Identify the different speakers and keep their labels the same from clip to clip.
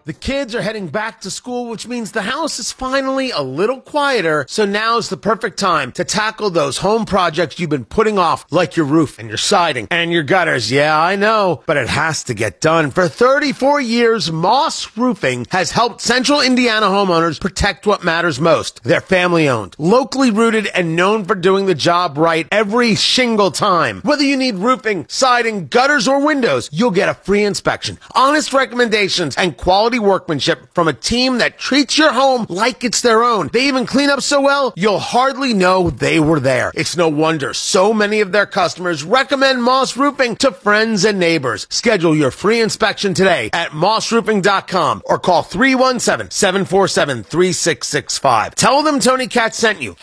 Speaker 1: The kids are heading back to school, which means the house is finally a little quieter, so now's the perfect time to tackle those home projects you've been putting off, like your roof and your siding and your gutters. Yeah, I know, but it has to get done. For 34 years, Moss Roofing has helped Central Indiana homeowners protect what matters most. They're family-owned, locally rooted, and known for doing the job right every single time. Whether you need roofing, siding, gutters, or windows, you'll get a free inspection, honest recommendations, and quality workmanship from a team that treats your home like it's their own. They even clean up so well, you'll hardly know they were there. It's no wonder so many of their customers recommend Moss Roofing to friends and neighbors. Schedule your free inspection today at mossroofing.com or call 317-747-3665. Tell them Tony Katz sent you.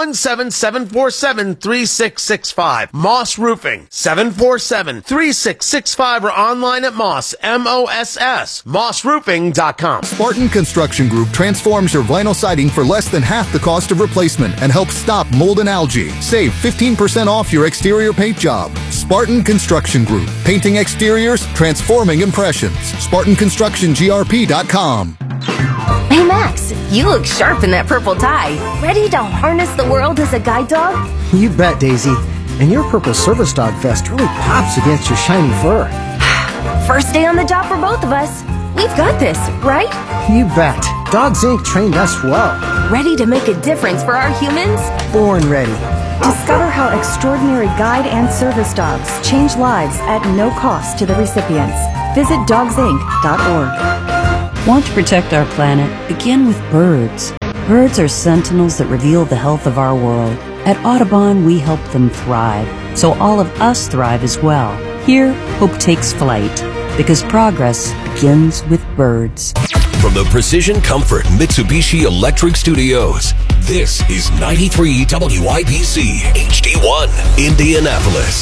Speaker 1: 317-747-3665. Moss Roofing, 747-3665, or online at Moss, M-O-S-S, mossroofing.com.
Speaker 2: Spartan Construction Group transforms your vinyl siding for less than half the cost of replacement and helps stop mold and algae. Save 15% off your exterior paint job. Spartan Construction Group. Painting exteriors, transforming impressions. SpartanConstructionGRP.com.
Speaker 3: Hey Max, you look sharp in that purple tie. Ready to harness the world as a guide dog?
Speaker 4: You bet, Daisy. And your purple service dog vest really pops against your shiny fur.
Speaker 3: First day on the job for both of us. We've got this, right?
Speaker 4: You bet. Dogs Inc. trained us well.
Speaker 3: Ready to make a difference for our humans?
Speaker 4: Born ready.
Speaker 5: Discover how extraordinary guide and service dogs change lives at no cost to the recipients. Visit dogsinc.org.
Speaker 6: Want to protect our planet? Begin with birds. Birds are sentinels that reveal the health of our world. At Audubon, we help them thrive, so all of us thrive as well. Here, hope takes flight, because progress begins with birds.
Speaker 7: From the Precision Comfort Mitsubishi Electric Studios, this is 93 WIBC HD1, Indianapolis.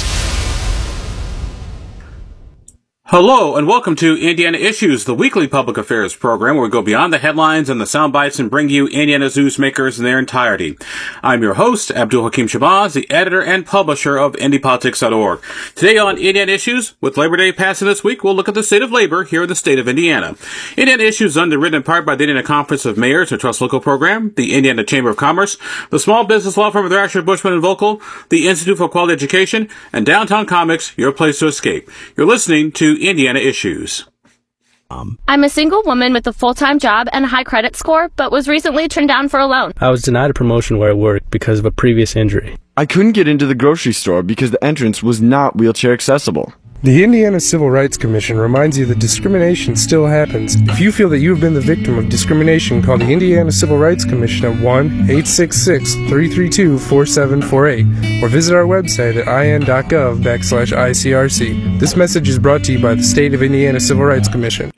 Speaker 8: Hello, and welcome to Indiana Issues, the weekly public affairs program where we go beyond the headlines and the sound bites and bring you Indiana's newsmakers in their entirety. I'm your host, Abdul Hakim Shabazz, the editor and publisher of IndyPolitics.org. Today on Indiana Issues, with Labor Day passing this week, we'll look at the state of labor here in the state of Indiana. Indiana Issues is underwritten in part by the Indiana Conference of Mayors, a Trust Local program, the Indiana Chamber of Commerce, the small business law firm of Thrasher, Bushman and Vocal, the Institute for Quality Education, and Downtown Comics, your place to escape. You're listening to Indiana Issues.
Speaker 9: I'm a single woman with a full-time job and a high credit score, but was recently turned down for a loan.
Speaker 10: I was denied a promotion where I work because of a previous injury.
Speaker 11: I couldn't get into the grocery store because the entrance was not wheelchair accessible.
Speaker 12: The Indiana Civil Rights Commission reminds you that discrimination still happens. If you feel that you have been the victim of discrimination, call the Indiana Civil Rights Commission at 1-866-332-4748 or visit our website at in.gov/ICRC. This message is brought to you by the State of Indiana Civil Rights Commission.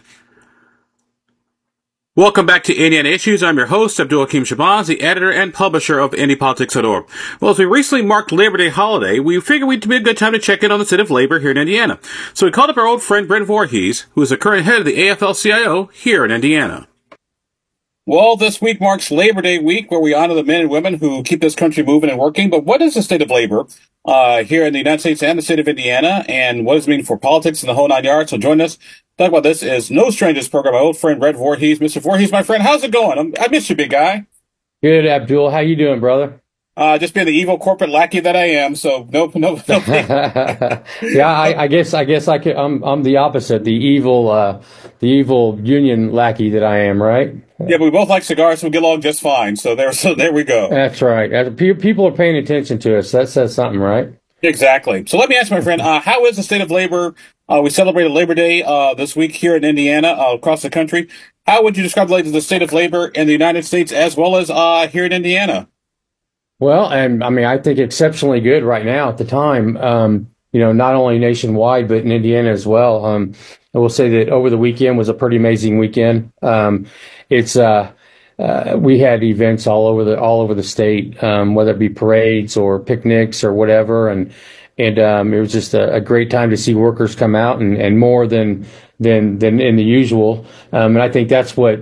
Speaker 8: Welcome back to Indiana Issues. I'm your host, Abdul Hakim Shabazz, the editor and publisher of IndyPolitics.org. Well, as we recently marked Labor Day holiday, we figured it'd be a good time to check in on the state of labor here in Indiana. So we called up our old friend Brent Voorhees, who is the current head of the AFL-CIO here in Indiana. Well, this week marks Labor Day week, where we honor the men and women who keep this country moving and working. But what is the state of labor here in the United States and the state of Indiana, and what does it mean for politics in the whole 9 yards? So join us. Talk about this is No Strangers program. My old friend Brent Voorhees. Mr. Voorhees, my friend, how's it going? I miss you, big guy.
Speaker 13: Good, Abdul. How you doing, brother?
Speaker 8: Just being the evil corporate lackey that I am. So no.
Speaker 13: Yeah, I guess I could. I'm the opposite. The evil union lackey that I am, right?
Speaker 8: Yeah, but we both like cigars, so we get along just fine. So there we go.
Speaker 13: That's right. People are paying attention to us. That says something, right?
Speaker 8: Exactly. So let me ask my friend, how is the state of labor? We celebrated Labor Day this week here in Indiana, across the country. How would you describe the state of labor in the United States as well as here in Indiana?
Speaker 13: Well, and I mean, I think exceptionally good right now at the time. Not only nationwide, but in Indiana as well. I will say that over the weekend was a pretty amazing weekend. We had events all over the state, whether it be parades or picnics or whatever, and it was just a great time to see workers come out and more than in the usual. And I think that's what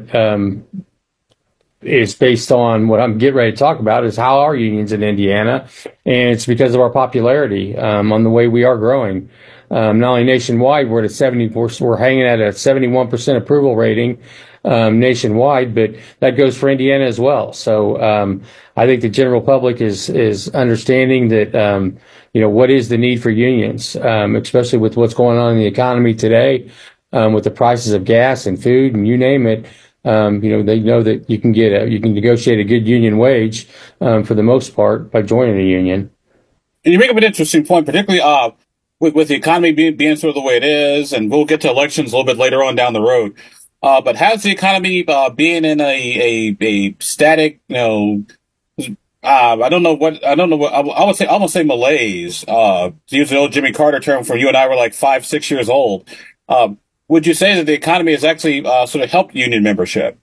Speaker 13: is based on what I'm getting ready to talk about is how our unions in Indiana, and it's because of our popularity on the way we are growing. not only nationwide, we're hanging at a 71% approval rating nationwide, but that goes for Indiana as well. So I think the general public is understanding that what is the need for unions, especially with what's going on in the economy today, with the prices of gas and food and you name it. They know that you can negotiate a good union wage for the most part by joining a union.
Speaker 8: And you make up an interesting point, particularly with the economy being sort of the way it is, and we'll get to elections a little bit later on down the road. But has the economy being in a static, I don't know what I would say, almost say malaise, to use the old Jimmy Carter term from you and I were like 5-6 years old. Would you say that the economy has actually sort of helped union membership?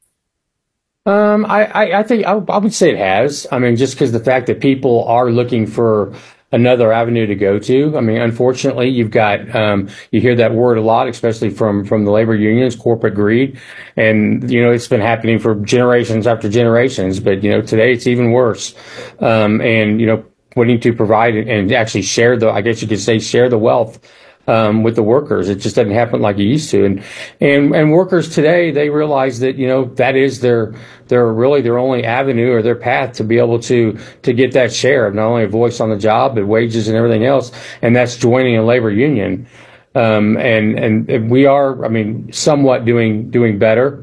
Speaker 13: I think I would say it has. I mean, just because the fact that people are looking for another avenue to go to. I mean, unfortunately, you've got you hear that word a lot, especially from the labor unions, corporate greed, and it's been happening for generations after generations. But today it's even worse. Wanting to provide and actually share share the wealth with the workers. It just doesn't happen like it used to. And workers today, they realize that, that is their only avenue or their path to be able to get that share of not only a voice on the job, but wages and everything else. And that's joining a labor union. And we are, somewhat doing better,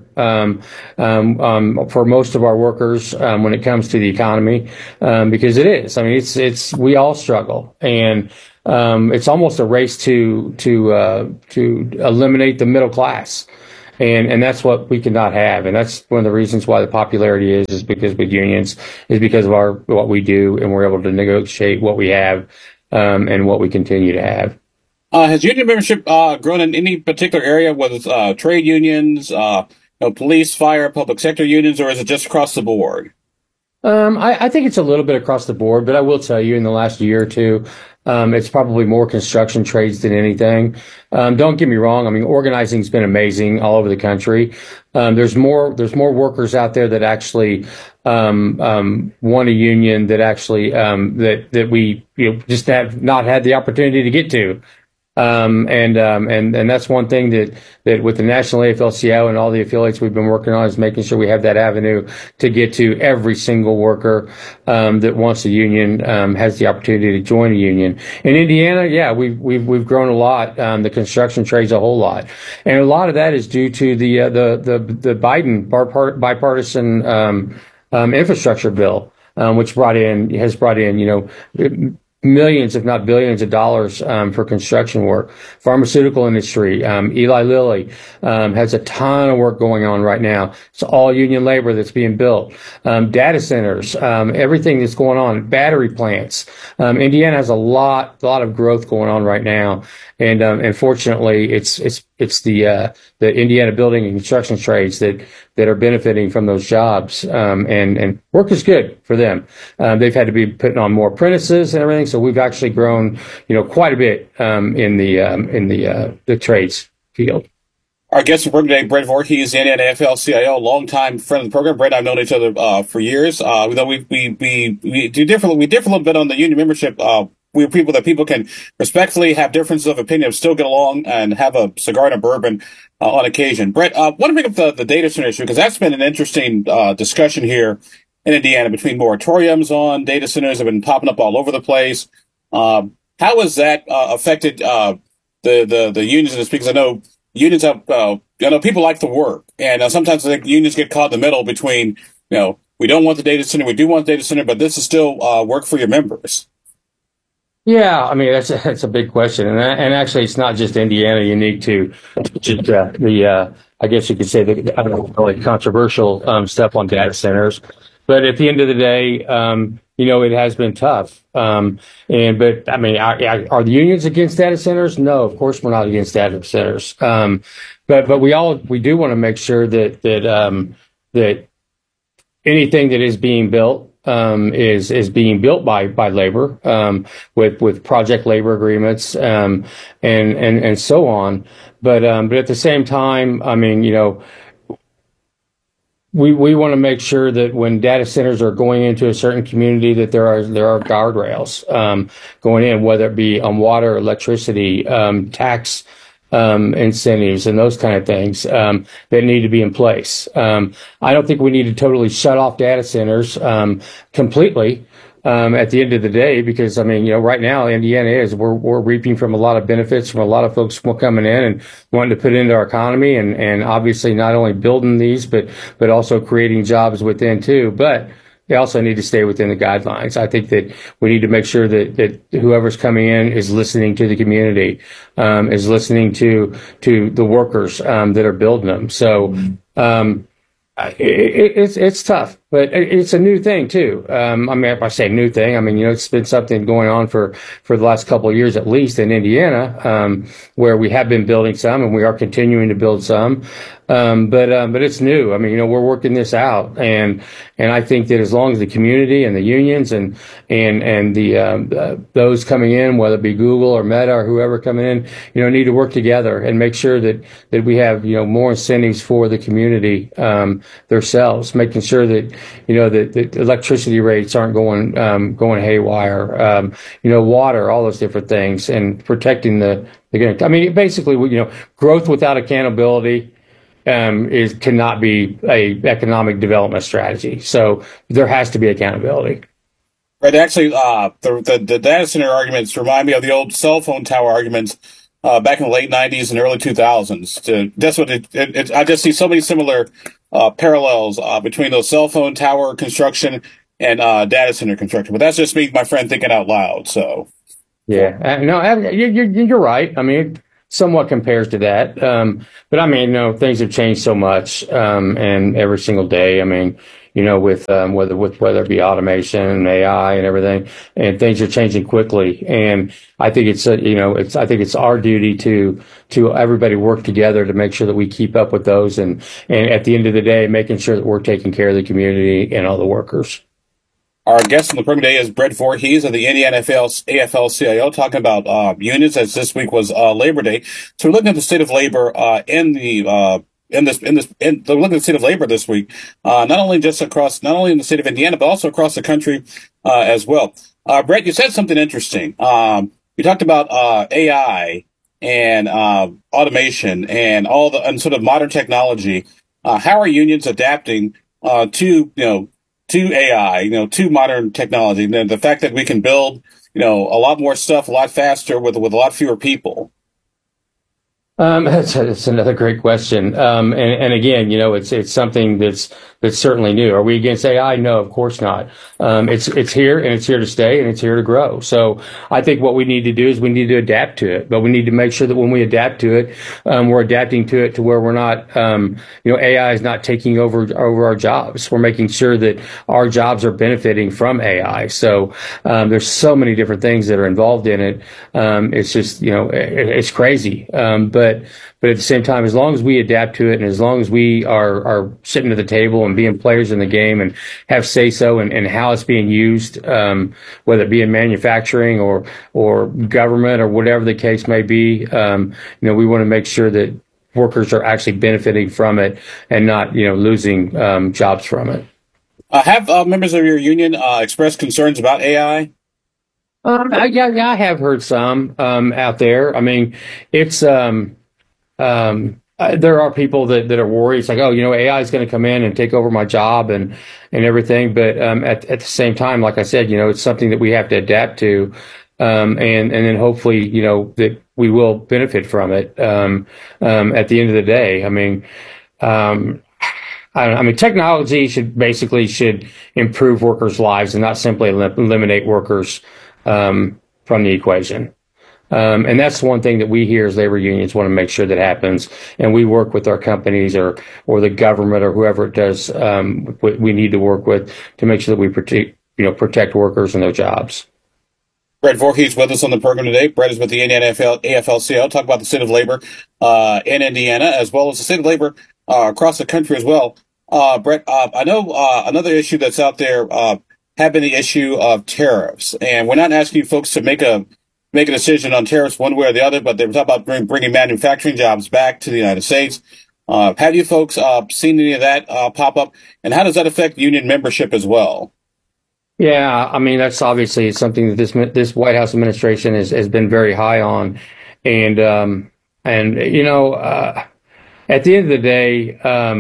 Speaker 13: for most of our workers, when it comes to the economy, because it is, we all struggle, and it's almost a race to eliminate the middle class. And that's what we cannot have. And that's one of the reasons why the popularity is because with unions is because of what we do, and we're able to negotiate what we have, and what we continue to have.
Speaker 8: Has union membership grown in any particular area, whether it's trade unions, police, fire, public sector unions, or is it just across the board?
Speaker 13: I think it's a little bit across the board, but I will tell you in the last year or two, it's probably more construction trades than anything. Don't get me wrong. Organizing's been amazing all over the country. There's more workers out there that actually want a union that actually that we just have not had the opportunity to get to. And that's one thing that with the National AFL-CIO and all the affiliates we've been working on is making sure we have that avenue to get to every single worker that wants a union, has the opportunity to join a union. In Indiana, yeah, we've grown a lot. The construction trades a whole lot, and a lot of that is due to the Biden bipartisan infrastructure bill, which has brought in millions, if not billions of dollars for construction work. Pharmaceutical industry, Eli Lilly has a ton of work going on right now. It's all union labor that's being built. Data centers, everything that's going on, battery plants. Indiana has a lot of growth going on right now. And fortunately, it's the Indiana building and construction trades that are benefiting from those jobs. And work is good for them. They've had to be putting on more apprentices and everything. So we've actually grown, quite a bit, in the trades field.
Speaker 8: Our guest for today, Brett Voorhees, the Indiana AFL-CIO, longtime friend of the program. Brett and I've known each other for years. Though we differ a little bit on the union membership. We're people that people can respectfully have differences of opinion, still get along, and have a cigar and a bourbon on occasion. Brett, I want to bring up the data center issue, because that's been an interesting discussion here in Indiana between moratoriums on data centers that have been popping up all over the place. How has that affected the unions in this? Because I know unions have, people like to work, and sometimes I think unions get caught in the middle between, we don't want the data center, we do want the data center, but this is still work for your members.
Speaker 13: Yeah, that's a big question, and actually, it's not just Indiana unique to I guess you could say the really controversial stuff on data centers, but at the end of the day, it has been tough. Are the unions against data centers? No, of course we're not against data centers. But we do want to make sure that anything that is being built is being built by labor, with project labor agreements, and so on. But at the same time, we want to make sure that when data centers are going into a certain community, that there are guardrails going in, whether it be on water, electricity, tax incentives, and those kind of things that need to be in place. I don't think we need to totally shut off data centers completely. At the end of the day, because right now Indiana we're reaping from a lot of benefits from a lot of folks coming in and wanting to put into our economy, and obviously not only building these, but also creating jobs within too. But they also need to stay within the guidelines. I think that we need to make sure that whoever's coming in is listening to the community, is listening to the workers that are building them. So it's tough, but it's a new thing too. If I say new thing, it's been something going on for the last couple of years, at least in Indiana, where we have been building some and we are continuing to build some. But it's new. We're working this out, and I think that as long as the community and the unions and the those coming in, whether it be Google or Meta or whoever coming in, need to work together and make sure that we have more incentives for the community themselves, making sure that that electricity rates aren't going haywire, water, all those different things, and protecting basically, growth without accountability cannot be a economic development strategy. So there has to be accountability.
Speaker 8: Right. Actually, the data center arguments remind me of the old cell phone tower arguments back in the late 90s and early 2000s. That's what I just see so many similar parallels between those cell phone tower construction and data center construction. But that's just me, my friend, thinking out loud. So
Speaker 13: yeah, you're right. It somewhat compares to that. But things have changed so much, and every single day, with whether it be automation and AI and everything, and things are changing quickly. And I think it's our duty to everybody work together to make sure that we keep up with those, and at the end of the day, making sure that we're taking care of the community and all the workers.
Speaker 8: Our guest on the program today is Brett Voorhees of the Indiana AFL-CIO, talking about unions, as this week was Labor Day. So we're looking at the state of labor looking at the state of labor this week, not only in the state of Indiana, but also across the country as well. Brett, you said something interesting. You talked about AI and automation and sort of modern technology. How are unions adapting to AI, to modern technology, the fact that we can build, a lot more stuff a lot faster with a lot fewer people?
Speaker 13: That's another great question. And again, it's something that's certainly new. Are we against AI? No, of course not. It's here, and it's here to stay, and it's here to grow. So I think what we need to do is we need to adapt to it, but we need to make sure that when we adapt to it, we're adapting to it to where we're not, AI is not taking over our jobs. We're making sure that our jobs are benefiting from AI. So, there's so many different things that are involved in it. It's just, it's crazy. But at the same time, as long as we adapt to it, and as long as we are sitting at the table and being players in the game and have say so and how it's being used, whether it be in manufacturing or government or whatever the case may be, we want to make sure that workers are actually benefiting from it and not, losing jobs from it.
Speaker 8: Have members of your union expressed concerns about AI?
Speaker 13: Yeah, I have heard some out there. It's there are people that are worried. It's like, AI is going to come in and take over my job and everything. But at the same time, like I said, it's something that we have to adapt to, and then hopefully, that we will benefit from it. At the end of the day, technology should improve workers' lives and not simply eliminate workers from the equation. And that's one thing that we here as labor unions want to make sure that happens. And we work with our companies or the government or whoever it does, we need to work with to make sure that we protect workers and their jobs.
Speaker 8: Brett Voorhees with us on the program today. Brett is with the Indiana AFL-CIO, talk about the state of labor in Indiana, as well as the state of labor across the country as well. Brett, I know another issue that's out there have been the issue of tariffs. And we're not asking you folks to make a decision on tariffs one way or the other, but they were talking about bringing manufacturing jobs back to the United States. Have you folks seen any of that pop up? And how does that affect union membership as well?
Speaker 13: Yeah, I mean, that's obviously something that this White House administration has been very high on. And you know, at the end of the day,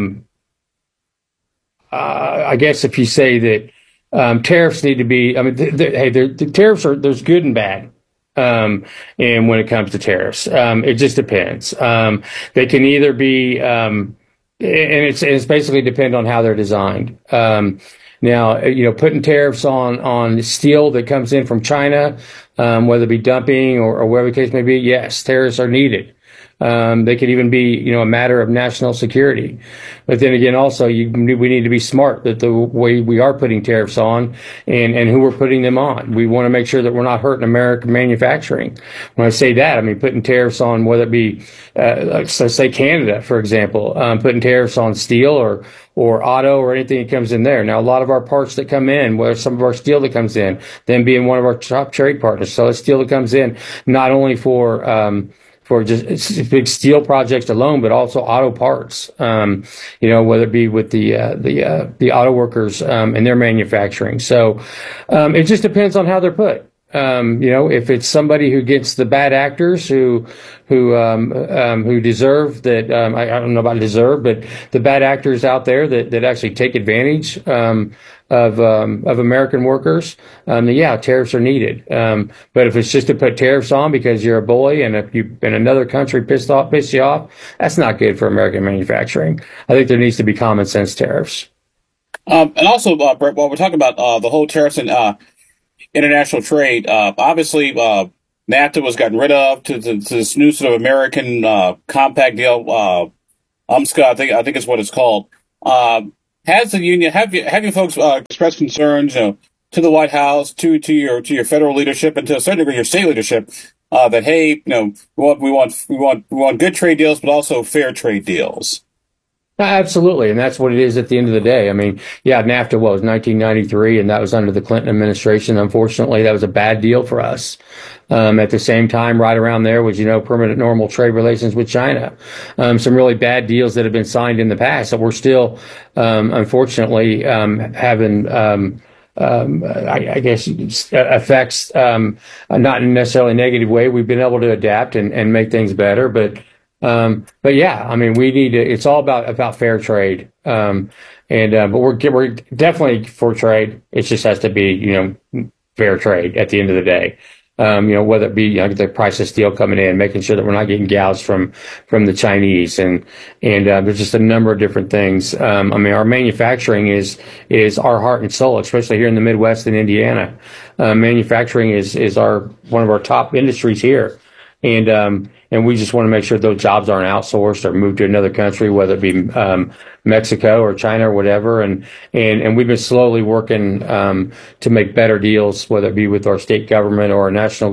Speaker 13: I guess if you say that tariffs need to be, I mean, the tariffs there's good and bad. And when it comes to tariffs, it just depends. They can either be, and it's basically depend on how they're designed. Now, you know, putting tariffs on steel that comes in from China, whether it be dumping or whatever the case may be, yes, tariffs are needed. They could even be, you know, a matter of national security. But then again, also, we need to be smart that the way we are putting tariffs on and who we're putting them on. We want to make sure that we're not hurting American manufacturing. When I say that, I mean putting tariffs on whether it be, like, so say Canada, for example, putting tariffs on steel or auto or anything that comes in there. Now, a lot of our parts that come in, whether some of our steel that comes in, them being one of our top trade partners. So it's steel that comes in not only for just big steel projects alone, but also auto parts. You know, whether it be with the auto workers and their manufacturing. So it just depends on how they're put. You know, if it's somebody who gets the bad actors who deserve that, I don't know about deserve, but the bad actors out there that actually take advantage of American workers, then yeah, tariffs are needed. But if it's just to put tariffs on because you're a bully and if you in another country piss you off, that's not good for American manufacturing. I think there needs to be common sense tariffs.
Speaker 8: And also, Brett, while we're talking about the whole tariffs and international trade, obviously NAFTA was gotten rid of to this new sort of American compact deal, UMSCA, I think is what it's called. Has the union have you folks expressed concerns, you know, to the White House, to your federal leadership, and to a certain degree your state leadership, that hey, you know, we want good trade deals, but also fair trade deals?
Speaker 13: Absolutely, and that's what it is at the end of the day. I mean, yeah, NAFTA was 1993, and that was under the Clinton administration. Unfortunately, that was a bad deal for us. At the same time, right around there was, you know, permanent normal trade relations with China. Some really bad deals that have been signed in the past that we're still, unfortunately, having, I guess, effects, not in necessarily a negative way. We've been able to adapt and make things better, but yeah, I mean, we need to, it's all about fair trade. But we're definitely for trade. It just has to be, you know, fair trade at the end of the day. You know, whether it be, you know, the price of steel coming in, making sure that we're not getting gouged from the Chinese and there's just a number of different things. I mean, our manufacturing is our heart and soul, especially here in the Midwest and Indiana. Manufacturing is one of our top industries here. And we just want to make sure those jobs aren't outsourced or moved to another country, whether it be Mexico or China or whatever. And we've been slowly working to make better deals, whether it be with our state government or our national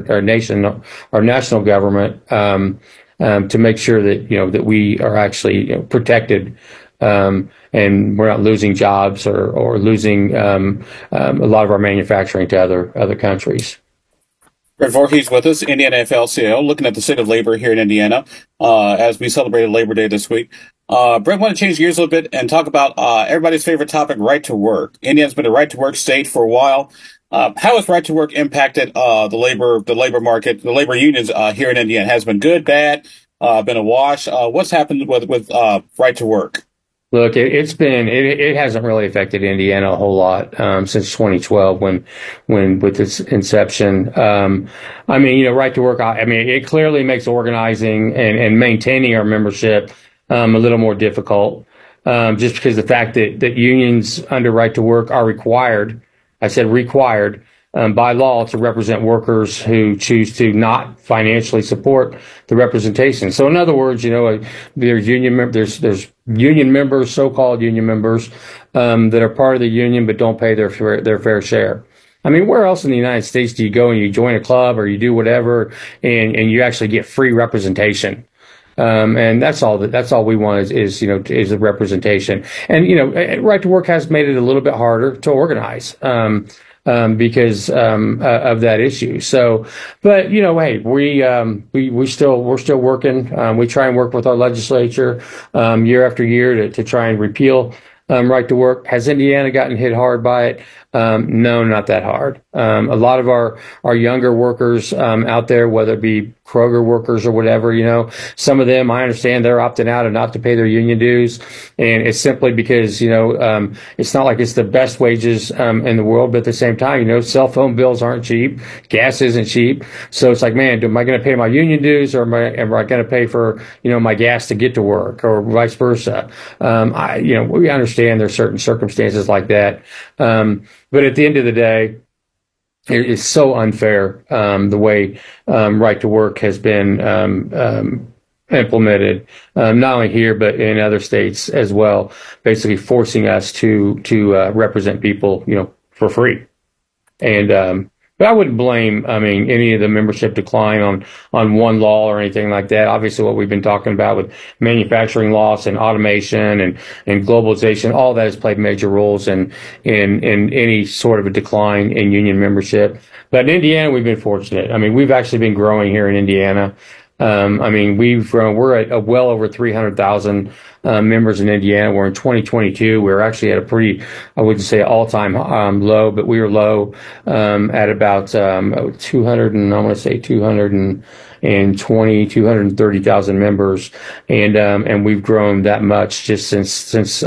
Speaker 13: government, to make sure that, you know, that we are actually, you know, protected. And we're not losing jobs or losing a lot of our manufacturing to other countries.
Speaker 8: Brett Voorhees with us, Indiana AFL-CIO, looking at the state of labor here in Indiana as we celebrated Labor Day this week. Brett, I want to change gears a little bit and talk about everybody's favorite topic, right to work. Indiana's been a right to work state for a while. How has right to work impacted the labor market, the labor unions here in Indiana? Has it been good, bad, been a wash? What's happened with right to work?
Speaker 13: Look, it hasn't really affected Indiana a whole lot since 2012 when with its inception. I mean, you know, right to work. I mean, it clearly makes organizing and maintaining our membership a little more difficult, just because the fact that unions under right to work are required. I said required. By law to represent workers who choose to not financially support the representation. So in other words, you know, there's union members, so-called union members, that are part of the union but don't pay their fair share. I mean, where else in the United States do you go and you join a club or you do whatever and you actually get free representation? And that's all we want is a representation. And, you know, right to work has made it a little bit harder to organize. because of that issue. So, but hey, we're still working. We try and work with our legislature year after year to try and repeal right to work. Has Indiana gotten hit hard by it? No, not that hard. A lot of our younger workers out there, whether it be Kroger workers or whatever, some of them, I understand they're opting out and not to pay their union dues. And it's simply because, it's not like it's the best wages in the world, but at the same time, cell phone bills aren't cheap. Gas isn't cheap. So it's like, man, am I going to pay my union dues or am I going to pay for, my gas to get to work or vice versa? We understand there's certain circumstances like that. But at the end of the day, it is so unfair the way right to work has been implemented, not only here but in other states as well, basically forcing us to represent people, for free. And but I wouldn't blame, any of the membership decline on one law or anything like that. Obviously, what we've been talking about with manufacturing loss and automation and globalization, all that has played major roles in any sort of a decline in union membership. But in Indiana, we've been fortunate. We've actually been growing here in Indiana. We've grown. We're at well over 300,000 members in Indiana. We're in 2022. We're actually at a pretty, I wouldn't say all-time low, but we were low at about 230,000 members, and we've grown that much just since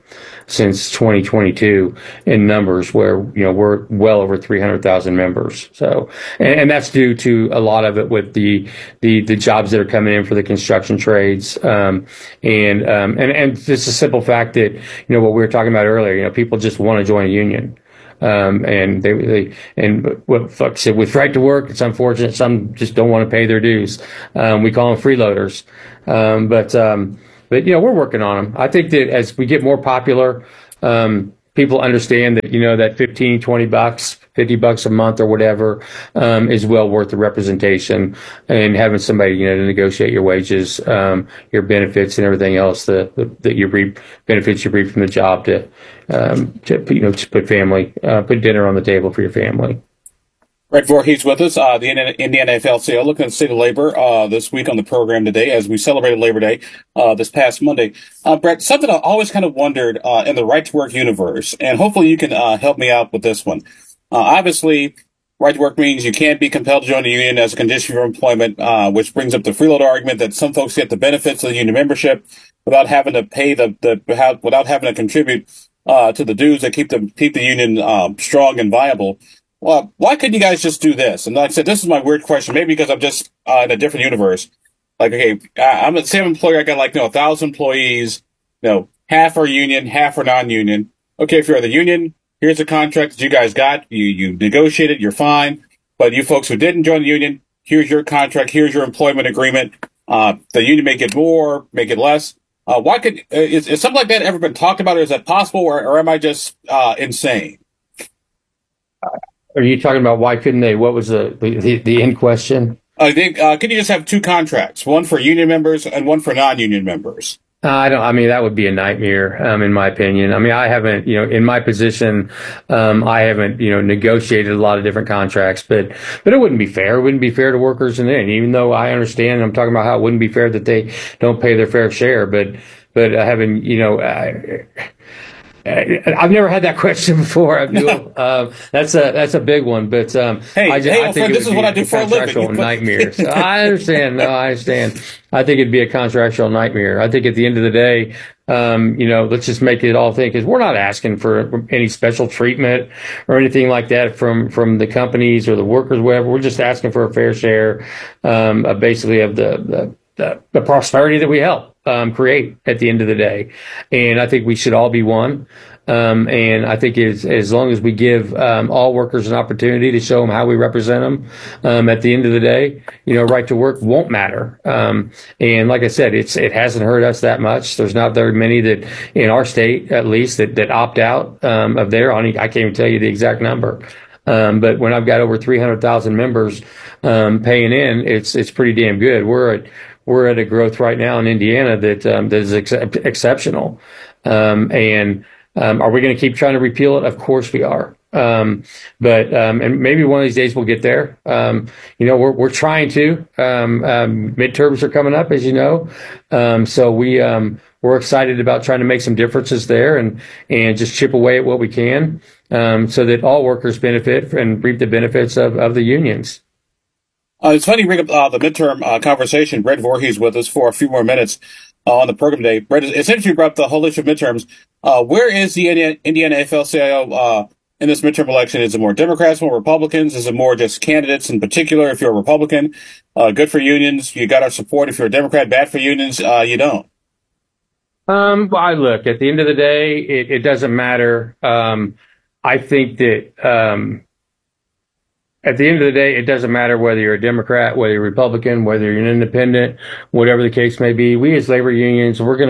Speaker 13: 2022 in numbers, where we're well over 300,000 members. So, and that's due to a lot of it with the jobs that are coming in for the construction trades, and just a simple fact that what we were talking about earlier. People just want to join a union. And what Fuck said with right to work, it's unfortunate. Some just don't want to pay their dues. We call them freeloaders. But we're working on them. I think that as we get more popular, people understand that, that $15, $20, $50 a month or whatever, is well worth the representation, and having somebody, to negotiate your wages, your benefits and everything else, that you reap, benefits you reap from the job to put dinner on the table for your family.
Speaker 8: Brett Voorhees with us, the Indiana AFL-CIO, looking at the state of labor this week on the program today as we celebrated Labor Day this past Monday. Brett, something I always kind of wondered in the right-to-work universe, and hopefully you can help me out with this one. Obviously, right to work means you can't be compelled to join a union as a condition for employment, which brings up the freeloader argument that some folks get the benefits of the union membership without having to pay without having to contribute to the dues that keep the union strong and viable. Well, why couldn't you guys just do this? And like I said, this is my weird question, maybe because I'm just in a different universe. Like, okay, I'm the same employer. I got 1,000 employees, half are union, half are non-union. Okay, if you're the union, here's the contract that you guys got. You negotiated, you're fine. But you folks who didn't join the union, here's your contract, here's your employment agreement. The union may get more, may get less. Is something like that ever been talked about, or is that possible, or am I just insane?
Speaker 13: Are you talking about why couldn't they? What was the end question?
Speaker 8: I think can you just have two contracts, one for union members and one for non-union members?
Speaker 13: That would be a nightmare, in my opinion. I haven't, in my position, I haven't, negotiated a lot of different contracts, but it wouldn't be fair. It wouldn't be fair to workers in it. Even though I understand, I'm talking about how it wouldn't be fair that they don't pay their fair share, but having, I've never had that question before, Abdul. That's a big one, but I think
Speaker 8: this is what I do for a living.
Speaker 13: Nightmare. So I understand. No, I understand. I think it'd be a contractual nightmare. I think at the end of the day, let's just make it all think, because we're not asking for any special treatment or anything like that from the companies or the workers, whatever. We're just asking for a fair share, basically of the prosperity that we help create at the end of the day. And I think we should all be one. And I think as long as we give all workers an opportunity to show them how we represent them, at the end of the day, right to work won't matter. And like I said, it hasn't hurt us that much. There's not very many that in our state, at least, that opt out of there. I can't even tell you the exact number. But when I've got over 300,000 members paying in, it's pretty damn good. We're at a growth right now in Indiana that is exceptional. Are we going to keep trying to repeal it? Of course we are. And maybe one of these days we'll get there. We're trying to. Midterms are coming up, as you know. So we're excited about trying to make some differences there and just chip away at what we can, so that all workers benefit and reap the benefits of the unions.
Speaker 8: It's funny you bring up the midterm conversation. Brett Voorhees with us for a few more minutes on the program today. Brett, it's interesting you brought up the whole issue of midterms. Where is the Indiana AFL-CIO in this midterm election? Is it more Democrats, more Republicans? Is it more just candidates in particular? If you're a Republican, good for unions, you got our support. If you're a Democrat, bad for unions, you don't.
Speaker 13: I look, at the end of the day, it doesn't matter. I think that at the end of the day, it doesn't matter whether you're a Democrat, whether you're a Republican, whether you're an independent, whatever the case may be. We as labor unions, we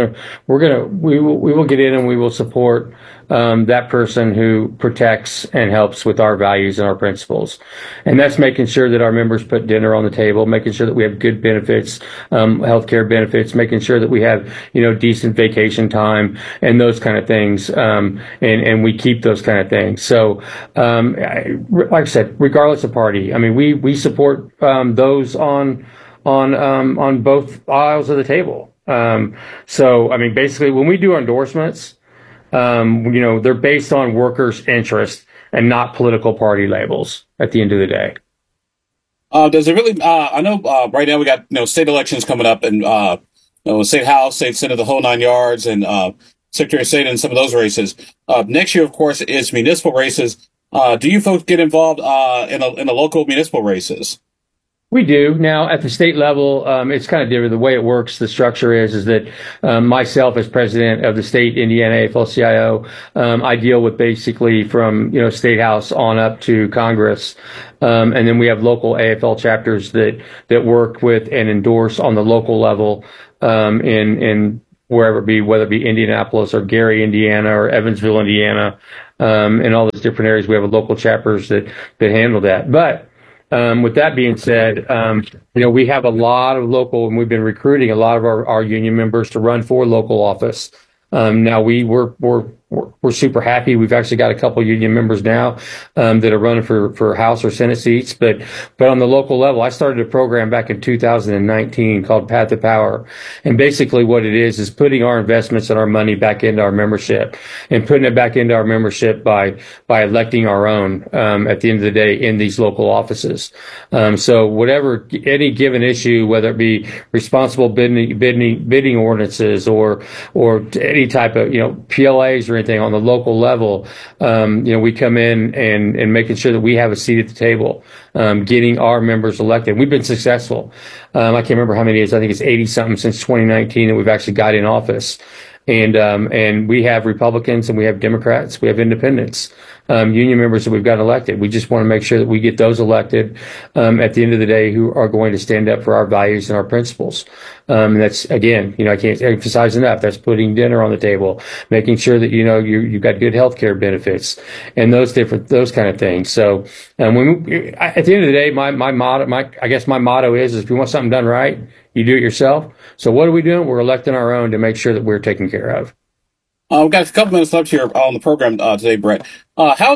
Speaker 13: will get in and we will support that person who protects and helps with our values and our principles. And that's making sure that our members put dinner on the table, making sure that we have good benefits, healthcare benefits, making sure that we have, decent vacation time and those kind of things. And we keep those kind of things. So, like I said, regardless of party, I mean, we support those on both aisles of the table. So, I mean, basically, when we do our endorsements, they're based on workers' interest and not political party labels at the end of the day.
Speaker 8: Does it really, I know, right now we got, state elections coming up and, state house, state senate, the whole 9 yards, and, secretary of state in some of those races. Next year, of course, is municipal races. Do you folks get involved, in the local municipal races?
Speaker 13: We do. Now, at the state level, it's kind of different. The way it works, the structure is that myself as president of the state Indiana AFL-CIO, I deal with basically from, state house on up to Congress. And then we have local AFL chapters that work with and endorse on the local level, in wherever it be, whether it be Indianapolis or Gary, Indiana, or Evansville, Indiana, and all those different areas. We have local chapters that handle that. But with that being said, we have a lot of local, and we've been recruiting a lot of our union members to run for local office. Now we're super happy. We've actually got a couple union members now that are running for House or Senate seats. But on the local level, I started a program back in 2019 called Path to Power. And basically what it is putting our investments and our money back into our membership, and putting it back into our membership by electing our own at the end of the day in these local offices. So whatever, any given issue, whether it be responsible bidding ordinances or any type of, PLAs or anything on the local level, we come in and making sure that we have a seat at the table, getting our members elected. We've been successful. I can't remember how many it is. I think it's 80 something since 2019 that we've actually got in office. And we have Republicans and we have Democrats, we have independents, union members that we've got elected. We just want to make sure that we get those elected, at the end of the day, who are going to stand up for our values and our principles. That's, again, I can't emphasize enough. That's putting dinner on the table, making sure that, you've got good health care benefits and those kind of things. So, at the end of the day, my motto is if you want something done right, you do it yourself. So what are we doing? We're electing our own to make sure that we're taken care of.
Speaker 8: We've got a couple minutes left here on the program today, Brett. How has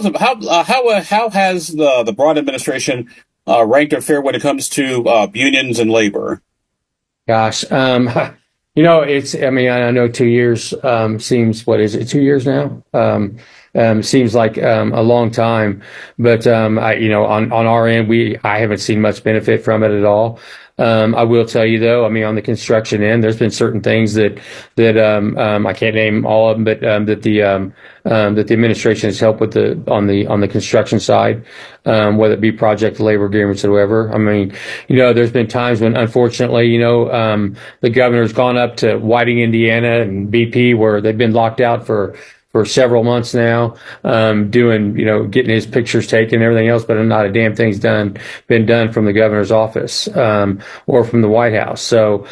Speaker 8: the Broad administration ranked or fared when it comes to unions and labor?
Speaker 13: Gosh, I know 2 years seems, what is it, 2 years now? Seems like a long time, but on our end, I haven't seen much benefit from it at all. I will tell you though, on the construction end, there's been certain things that I can't name all of them, but that the administration has helped with on the construction side, whether it be project labor agreements or whatever. There's been times when, unfortunately, the governor's gone up to Whiting, Indiana, and BP, where they've been locked out for several months now, getting his pictures taken and everything else, but not a damn thing's been done from the governor's office, or from the White House. So,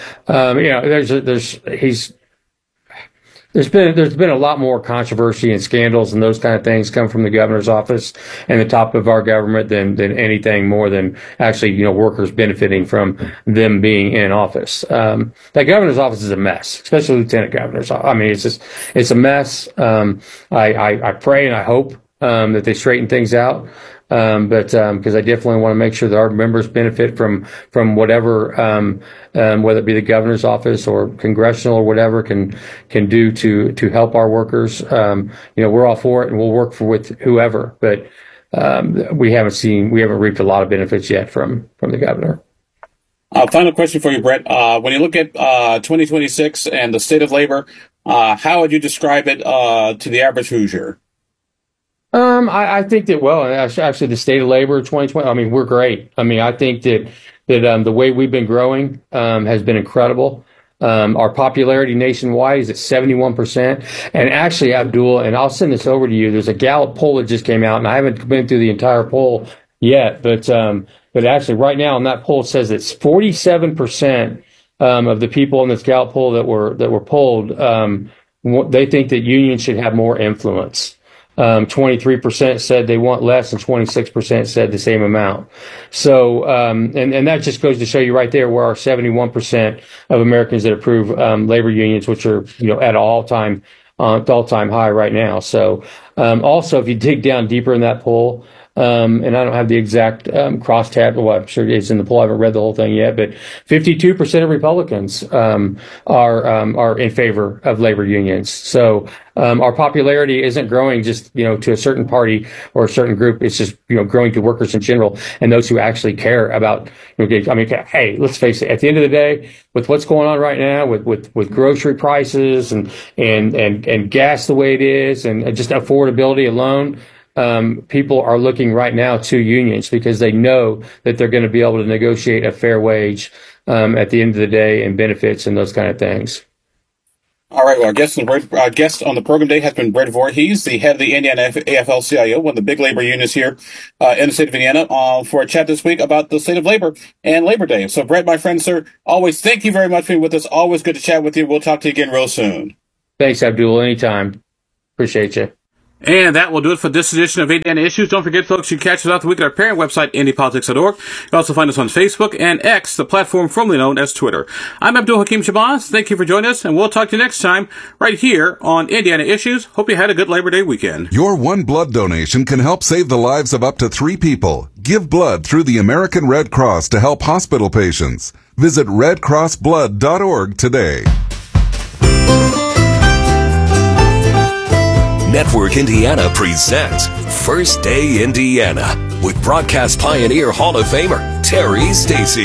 Speaker 13: there's been a lot more controversy and scandals and those kind of things come from the governor's office and the top of our government than anything more than actually, workers benefiting from them being in office. That governor's office is a mess, especially lieutenant governor's office. It's a mess. I pray and I hope, that they straighten things out. But because I definitely want to make sure that our members benefit from whatever, whether it be the governor's office or congressional or whatever can do to help our workers. We're all for it, and we'll work with whoever. But we haven't reaped a lot of benefits yet from the governor.
Speaker 8: Final question for you, Brett. When you look at 2026 and the state of labor, how would you describe it to the average Hoosier?
Speaker 13: I think that, actually the state of labor 2020, I mean, we're great. I mean, I think that the way we've been growing has been incredible. Our popularity nationwide is at 71%. And actually, Abdul, and I'll send this over to you, there's a Gallup poll that just came out, and I haven't been through the entire poll yet, but actually right now on that poll it says it's 47% of the people in this Gallup poll that were polled, they think that unions should have more influence. 23% said they want less, and 26% said the same amount. So, and that just goes to show you right there where our 71% of Americans that approve labor unions, which are at all-time high right now. So, also if you dig down deeper in that poll. And I don't have the exact crosstab. Well, I'm sure it's in the poll. I haven't read the whole thing yet, but 52% of Republicans are in favor of labor unions. So our popularity isn't growing just to a certain party or a certain group. It's just growing to workers in general and those who actually care about. I mean, hey, let's face it. At the end of the day, with what's going on right now, with grocery prices and gas the way it is, and just affordability alone. People are looking right now to unions because they know that they're going to be able to negotiate a fair wage at the end of the day and benefits and those kind of things.
Speaker 8: All right, well, our guest on the program today has been Brett Voorhees, the head of the Indiana AFL-CIO, one of the big labor unions here in the state of Indiana, for a chat this week about the state of labor and Labor Day. So, Brett, my friend, sir, always thank you very much for being with us. Always good to chat with you. We'll talk to you again real soon.
Speaker 13: Thanks, Abdul. Anytime. Appreciate you.
Speaker 8: And that will do it for this edition of Indiana Issues. Don't forget, folks, you can catch us throughout the week at our parent website, IndyPolitics.org. You can also find us on Facebook and X, the platform formerly known as Twitter. I'm Abdul Hakim Shabazz. Thank you for joining us, and we'll talk to you next time right here on Indiana Issues. Hope you had a good Labor Day weekend.
Speaker 14: Your one blood donation can help save the lives of up to 3 people. Give blood through the American Red Cross to help hospital patients. Visit redcrossblood.org today.
Speaker 7: Network Indiana presents First Day Indiana with broadcast pioneer Hall of Famer Terry Stacy.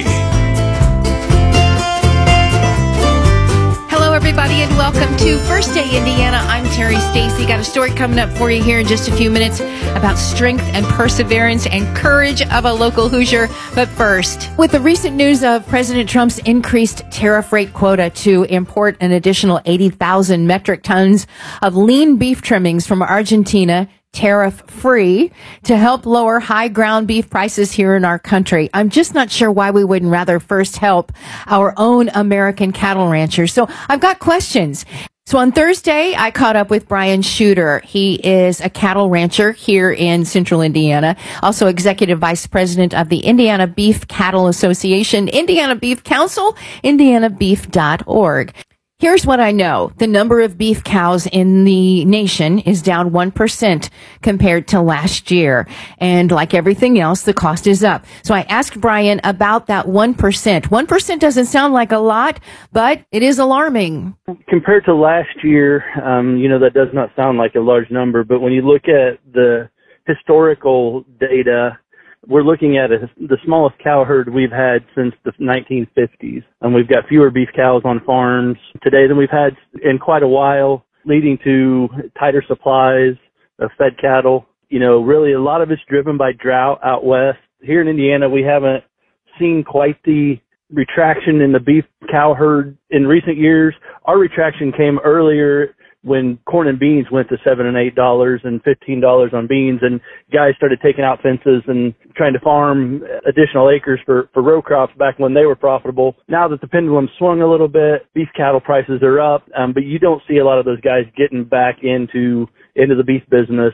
Speaker 15: Hello, everybody, and welcome to First Day Indiana. I'm Terry Stacy. Got a story coming up for you here in just a few minutes about strength and perseverance and courage of a local Hoosier. But first, with the recent news of President Trump's increased tariff rate quota to import an additional 80,000 metric tons of lean beef trimmings from Argentina, tariff-free, to help lower high ground beef prices here in our country. I'm just not sure why we wouldn't rather first help our own American cattle ranchers. So I've got questions. So on Thursday, I caught up with Brian Shooter. He is a cattle rancher here in central Indiana, also executive vice president of the Indiana Beef Cattle Association, Indiana Beef Council, indianabeef.org. Here's what I know. The number of beef cows in the nation is down 1% compared to last year. And like everything else, the cost is up. So I asked Brian about that 1%. 1% doesn't sound like a lot, but it is alarming.
Speaker 16: Compared to last year, that does not sound like a large number. But when you look at the historical data, we're looking at the smallest cow herd we've had since the 1950s. And we've got fewer beef cows on farms today than we've had in quite a while, leading to tighter supplies of fed cattle. Really a lot of it's driven by drought out west. Here in Indiana, we haven't seen quite the retraction in the beef cow herd in recent years. Our retraction came earlier when corn and beans went to $7 and $8 and $15 on beans, and guys started taking out fences and trying to farm additional acres for row crops back when they were profitable. Now that the pendulum swung a little bit, beef cattle prices are up, but you don't see a lot of those guys getting back into the beef business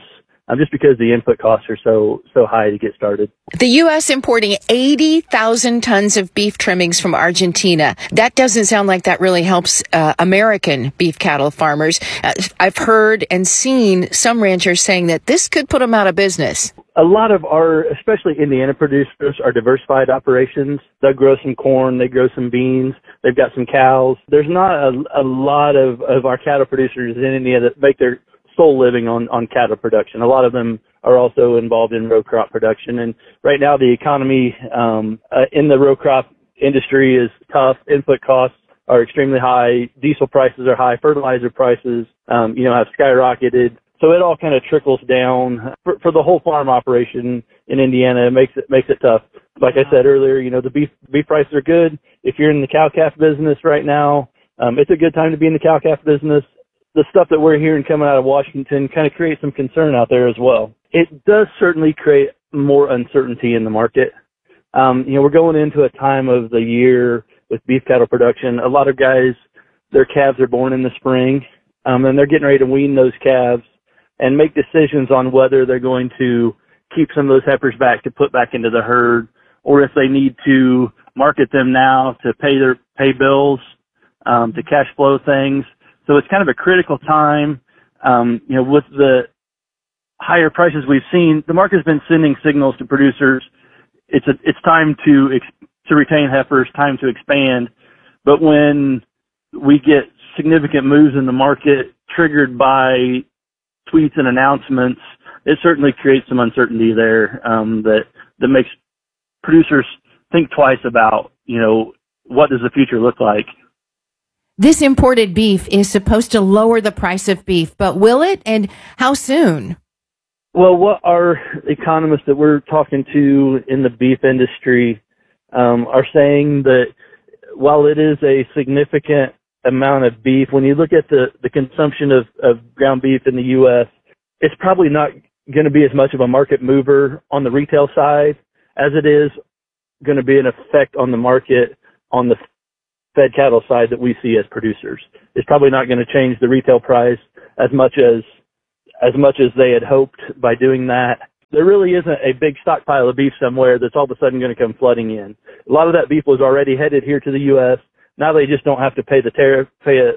Speaker 16: just because the input costs are so high to get started.
Speaker 15: The U.S. importing 80,000 tons of beef trimmings from Argentina. That doesn't sound like that really helps American beef cattle farmers. I've heard and seen some ranchers saying that this could put them out of business.
Speaker 16: A lot of our, especially Indiana producers, are diversified operations. They'll grow some corn, they grow some beans, they've got some cows. There's not a lot of our cattle producers in Indiana that make their sole living on cattle production. A lot of them are also involved in row crop production. And right now the economy in the row crop industry is tough. Input costs are extremely high. Diesel prices are high. Fertilizer prices, have skyrocketed. So it all kind of trickles down for the whole farm operation in Indiana. It makes it tough. Like I said earlier, the beef prices are good. If you're in the cow-calf business right now, it's a good time to be in the cow-calf business. The stuff that we're hearing coming out of Washington kind of creates some concern out there as well. It does certainly create more uncertainty in the market. We're going into a time of the year with beef cattle production. A lot of guys, their calves are born in the spring, and they're getting ready to wean those calves and make decisions on whether they're going to keep some of those heifers back to put back into the herd, or if they need to market them now to pay bills, to cash flow things. So it's kind of a critical time. With the higher prices we've seen, the market has been sending signals to producers. It's time to retain heifers, time to expand. But when we get significant moves in the market triggered by tweets and announcements, it certainly creates some uncertainty there that makes producers think twice about, what does the future look like?
Speaker 15: This imported beef is supposed to lower the price of beef, but will it? And how soon?
Speaker 16: Well, what our economists that we're talking to in the beef industry are saying that while it is a significant amount of beef, when you look at the consumption of ground beef in the U.S., it's probably not going to be as much of a market mover on the retail side as it is going to be an effect on the market on the fed cattle side that we see as producers. It's probably not going to change the retail price as much as they had hoped by doing that. There really isn't a big stockpile of beef somewhere that's all of a sudden going to come flooding in. A lot of that beef was already headed here to the U.S. Now they just don't have to pay the tariff.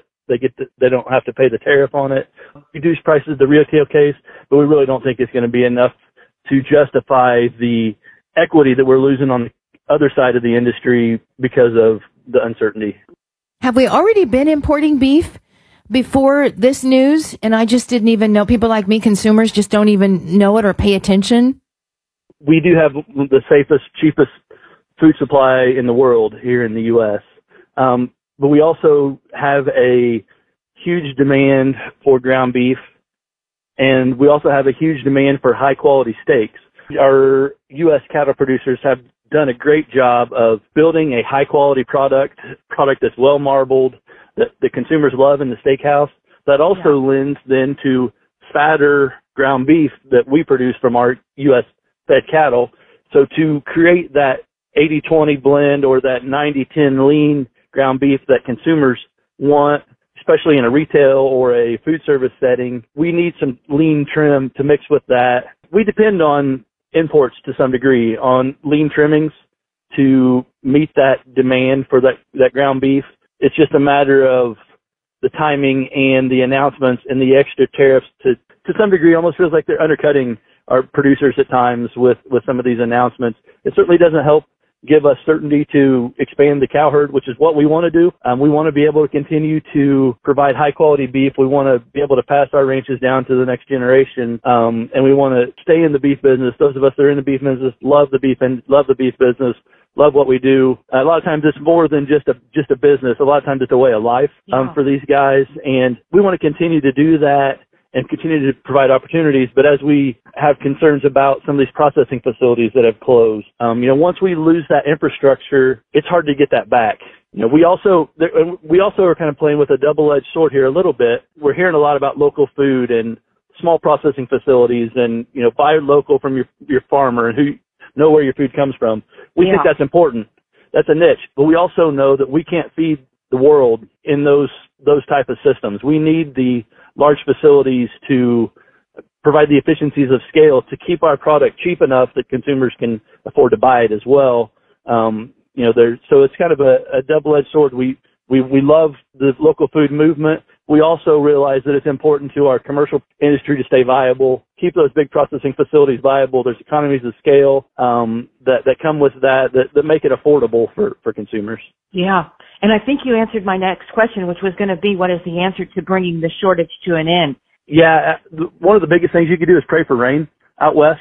Speaker 16: They don't have to pay the tariff on it. Reduced prices, the retail case, but we really don't think it's going to be enough to justify the equity that we're losing on the other side of the industry because of the uncertainty.
Speaker 15: Have we already been importing beef before this news? And I just didn't even know. People like me, consumers, just don't even know it or pay attention.
Speaker 16: We do have the safest, cheapest food supply in the world here in the U.S. But we also have a huge demand for ground beef, and we also have a huge demand for high-quality steaks. Our U.S. cattle producers have done a great job of building a high-quality product that's well-marbled, that the consumers love in the steakhouse. That also lends then to fatter ground beef that we produce from our U.S. fed cattle. So to create that 80-20 blend or that 90-10 lean ground beef that consumers want, especially in a retail or a food service setting, we need some lean trim to mix with that. We depend on imports to some degree on lean trimmings to meet that demand for that ground beef. It's just a matter of the timing and the announcements and the extra tariffs to some degree almost feels like they're undercutting our producers at times with some of these announcements. It certainly doesn't help give us certainty to expand the cow herd, which is what we want to do. We want to be able to continue to provide high quality beef. We want to be able to pass our ranches down to the next generation. And we want to stay in the beef business. Those of us that are in the beef business love the beef business, love what we do. A lot of times it's more than just a business. A lot of times it's a way of life, for these guys. And we want to continue to do that and continue to provide opportunities. But as we have concerns about some of these processing facilities that have closed, once we lose that infrastructure, it's hard to get that back. We also are kind of playing with a double-edged sword here a little bit. We're hearing a lot about local food and small processing facilities and, buy local from your farmer and who know where your food comes from. We think that's important. That's a niche. But we also know that we can't feed the world in those type of systems. We need the large facilities to provide the efficiencies of scale to keep our product cheap enough that consumers can afford to buy it as well. So it's kind of a double-edged sword. We love the local food movement. We also realize that it's important to our commercial industry to stay viable, keep those big processing facilities viable. There's economies of scale that come with that make it affordable for consumers.
Speaker 17: Yeah. And I think you answered my next question, which was going to be, what is the answer to bringing the shortage to an end?
Speaker 16: Yeah, one of the biggest things you could do is pray for rain out west.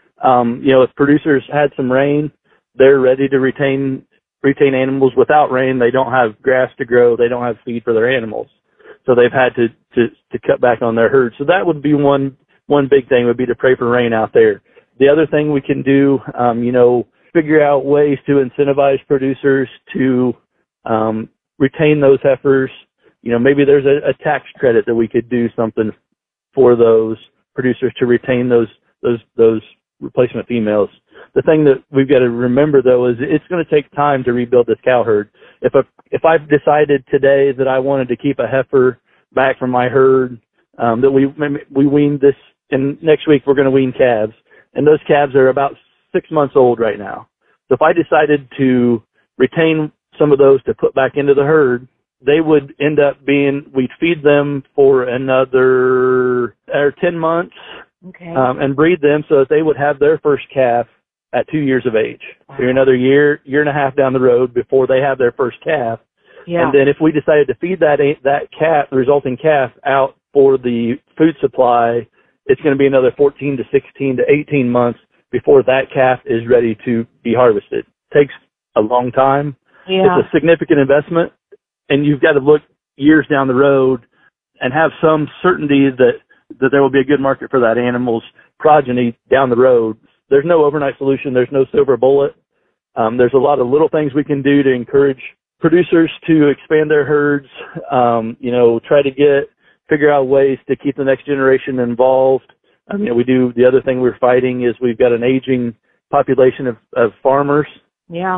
Speaker 16: If producers had some rain, they're ready to retain animals. Without rain, they don't have grass to grow. They don't have feed for their animals. So they've had to cut back on their herd. So that would be one big thing, would be to pray for rain out there. The other thing we can do, figure out ways to incentivize producers to retain those heifers. Maybe there's a tax credit that we could do something for those producers to retain those replacement females. The thing that we've got to remember, though, is it's going to take time to rebuild this cow herd. If I've decided today that I wanted to keep a heifer back from my herd, that we weaned this, and next week we're going to wean calves, and those calves are about 6 months old right now. So if I decided to retain some of those to put back into the herd, they would end up we'd feed them for another 10 months, and breed them so that they would have their first calf at 2 years of age. So you're another year and a half down the road before they have their first calf. Yeah. And then if we decided to feed that calf, the resulting calf, out for the food supply, it's going to be another 14 to 16 to 18 months before that calf is ready to be harvested. It takes a long time. Yeah. It's a significant investment, and you've got to look years down the road and have some certainty that there will be a good market for that animal's progeny down the road. There's no overnight solution. There's no silver bullet. There's a lot of little things we can do to encourage producers to expand their herds, try to figure out ways to keep the next generation involved. The other thing we're fighting is we've got an aging population of farmers. Yeah.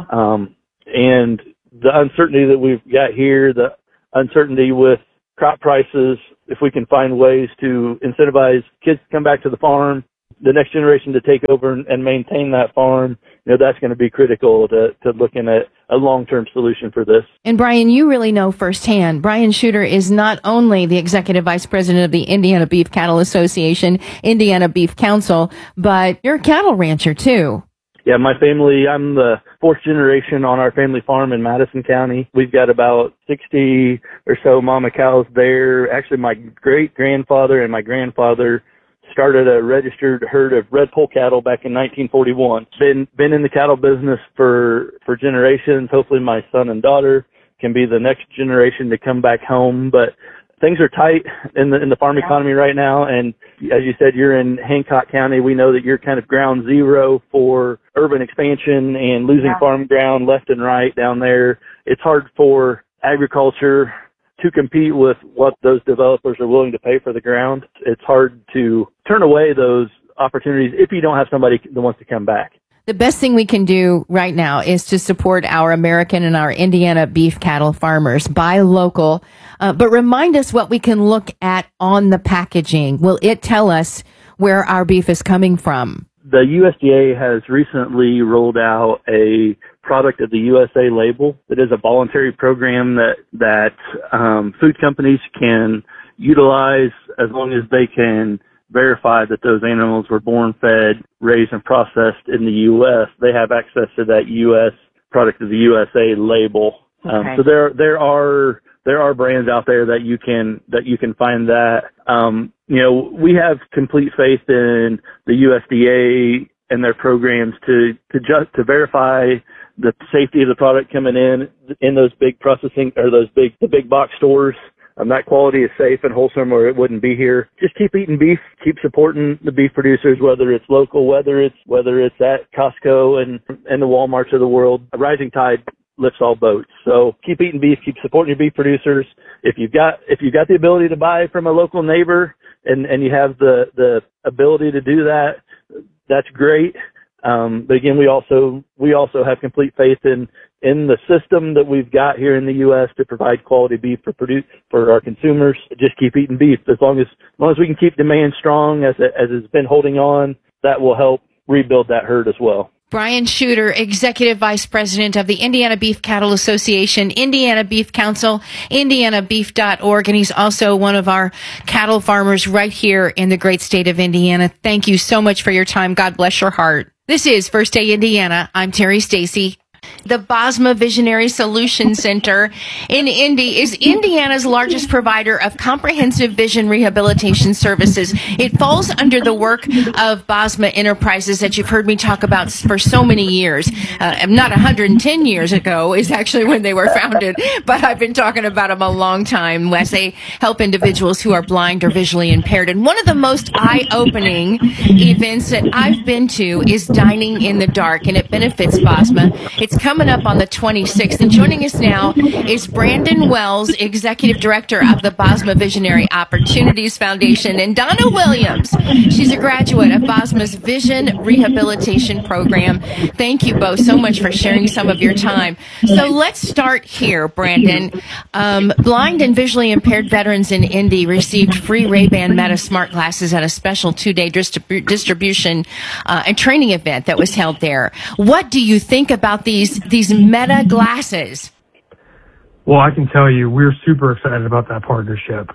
Speaker 16: And the uncertainty that we've got here, the uncertainty with crop prices, if we can find ways to incentivize kids to come back to the farm, the next generation to take over and maintain that farm, that's going to be critical to looking at a long-term solution for this.
Speaker 15: And Brian, you really know firsthand. Brian Shooter is not only the executive vice president of the Indiana Beef Cattle Association, Indiana Beef Council, but you're a cattle rancher too.
Speaker 16: Yeah, my family, I'm the fourth generation on our family farm in Madison County. We've got about 60 or so mama cows there. Actually, my great-grandfather and my grandfather started a registered herd of red poll cattle back in 1941. Been in the cattle business for generations. Hopefully my son and daughter can be the next generation to come back home. But things are tight in the farm economy right now. And as you said, you're in Hancock County. We know that you're kind of ground zero for urban expansion and losing farm ground left and right down there. It's hard for agriculture to compete with what those developers are willing to pay for the ground. It's hard to turn away those opportunities if you don't have somebody that wants to come back.
Speaker 15: The best thing we can do right now is to support our American and our Indiana beef cattle farmers. Buy local, but remind us what we can look at on the packaging. Will it tell us where our beef is coming from?
Speaker 16: The USDA has recently rolled out a product of the USA label that is a voluntary program that food companies can utilize as long as they can verify that those animals were born, fed, raised, and processed in the U.S. They have access to that U.S. product of the USA label. So there are brands out there that you can find that. We have complete faith in the USDA and their programs to verify the safety of the product coming in those big processing or the big box stores. That quality is safe and wholesome, or it wouldn't be here. Just keep eating beef, keep supporting the beef producers, whether it's local, whether it's at Costco and the Walmarts of the world. A rising tide lifts all boats. So keep eating beef, keep supporting your beef producers. If you've got the ability to buy from a local neighbor and you have the ability to do that, that's great. But again, we also have complete faith in in the system that we've got here in the U.S. to provide quality beef for our consumers. Just keep eating beef. As long as we can keep demand strong as it's been holding on, that will help rebuild that herd as well.
Speaker 15: Brian Shooter, Executive Vice President of the Indiana Beef Cattle Association, Indiana Beef Council, indianabeef.org, and he's also one of our cattle farmers right here in the great state of Indiana. Thank you so much for your time. God bless your heart. This is First Day Indiana. I'm Terry Stacy. The Bosma Visionary Solutions Center in Indy is Indiana's largest provider of comprehensive vision rehabilitation services. It falls under the work of Bosma Enterprises that you've heard me talk about for so many years. Not 110 years ago is actually when they were founded, but I've been talking about them a long time as they help individuals who are blind or visually impaired. And one of the most eye-opening events that I've been to is Dining in the Dark, and it benefits Bosma. It's coming up on the 26th. And joining us now is Brandon Wells, Executive Director of the Bosma Visionary Opportunities Foundation, and Donna Williams. She's a graduate of Bosma's Vision Rehabilitation Program. Thank you both so much for sharing some of your time. So let's start here, Brandon. Blind and visually impaired veterans in Indy received free Ray-Ban Meta smart glasses at a special 2-day distribution and training event that was held there. What do you think about these Meta glasses?
Speaker 18: Well, I can tell you we're super excited about that partnership.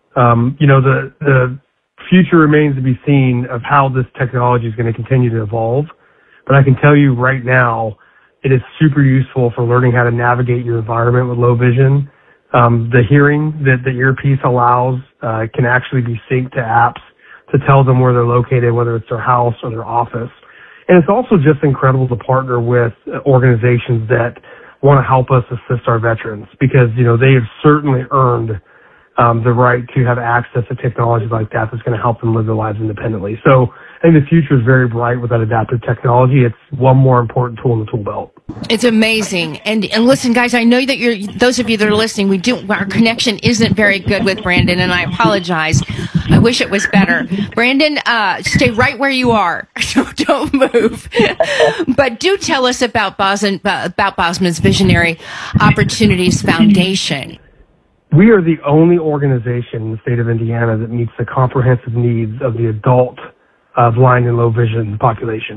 Speaker 18: The future remains to be seen of how this technology is going to continue to evolve. But I can tell you right now, it is super useful for learning how to navigate your environment with low vision. The hearing that the earpiece allows can actually be synced to apps to tell them where they're located, whether it's their house or their office. And it's also just incredible to partner with organizations that want to help us assist our veterans because, they have certainly earned the right to have access to technology like that that's going to help them live their lives independently. So I think the future is very bright with that adaptive technology. It's one more important tool in the tool belt.
Speaker 15: It's amazing. And listen, guys, I know that those of you that are listening, our connection isn't very good with Brandon, and I apologize. I wish it was better. Brandon, stay right where you are. Don't move. But do tell us about Bosma's Visionary Opportunities Foundation.
Speaker 18: We are the only organization in the state of Indiana that meets the comprehensive needs of the adult blind and low vision population.